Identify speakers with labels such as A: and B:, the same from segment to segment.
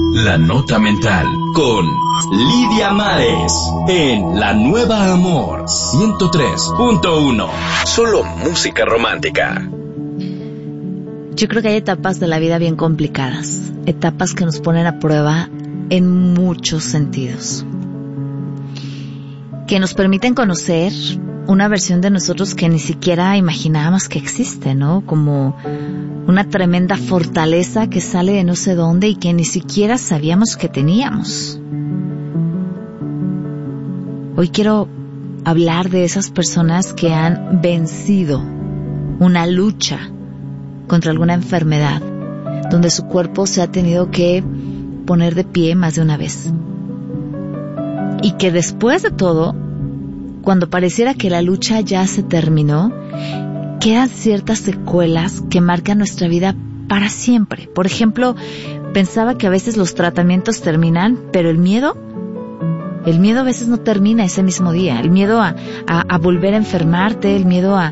A: La Nota Mental con Lidia Mares en La Nueva Amor 103.1. Solo música romántica.
B: Yo creo que hay etapas de la vida bien complicadas, etapas que nos ponen a prueba en muchos sentidos, que nos permiten conocer una versión de nosotros que ni siquiera imaginábamos que existe, ¿no? Como una tremenda fortaleza que sale de no sé dónde y que ni siquiera sabíamos que teníamos. Hoy quiero hablar de esas personas que han vencido una lucha contra alguna enfermedad, donde su cuerpo se ha tenido que poner de pie más de una vez. Y que después de todo, cuando pareciera que la lucha ya se terminó, quedan ciertas secuelas que marcan nuestra vida para siempre. Por ejemplo, pensaba que a veces los tratamientos terminan, pero el miedo a veces no termina ese mismo día. El miedo a volver a enfermarte, el miedo a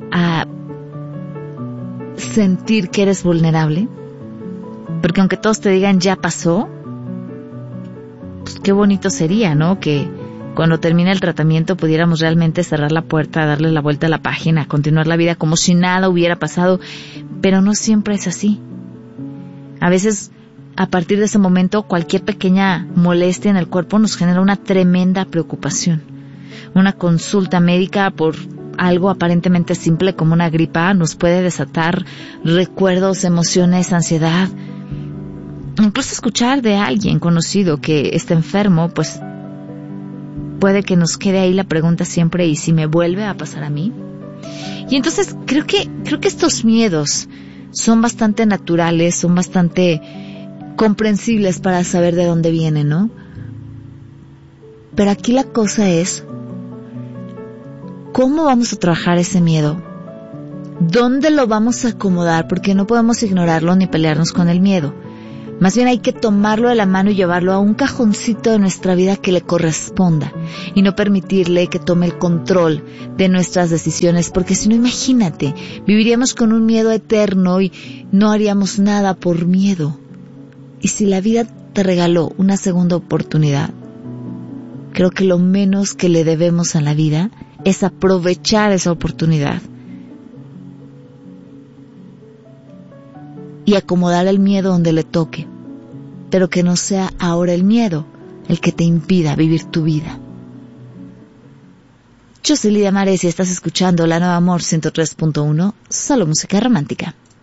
B: sentir que eres vulnerable. Porque aunque todos te digan ya pasó, pues qué bonito sería, ¿no? Que cuando termine el tratamiento pudiéramos realmente cerrar la puerta, darle la vuelta a la página, continuar la vida como si nada hubiera pasado, pero no siempre es así. A veces, a partir de ese momento, cualquier pequeña molestia en el cuerpo nos genera una tremenda preocupación. Una consulta médica por algo aparentemente simple como una gripa nos puede desatar recuerdos, emociones, ansiedad. Incluso escuchar de alguien conocido que está enfermo, pues puede que nos quede ahí la pregunta siempre, ¿y si me vuelve a pasar a mí? Y entonces creo que estos miedos son bastante naturales, son bastante comprensibles para saber de dónde vienen, ¿no? Pero aquí la cosa es, ¿cómo vamos a trabajar ese miedo? ¿Dónde lo vamos a acomodar? Porque no podemos ignorarlo ni pelearnos con el miedo. Más bien hay que tomarlo de la mano y llevarlo a un cajoncito de nuestra vida que le corresponda y no permitirle que tome el control de nuestras decisiones, porque si no, imagínate, viviríamos con un miedo eterno y no haríamos nada por miedo. Y si la vida te regaló una segunda oportunidad, creo que lo menos que le debemos a la vida es aprovechar esa oportunidad y acomodar el miedo donde le toque, pero que no sea ahora el miedo el que te impida vivir tu vida. Yo soy Lidia Mares y estás escuchando La Nueva Amor 103.1, solo música romántica.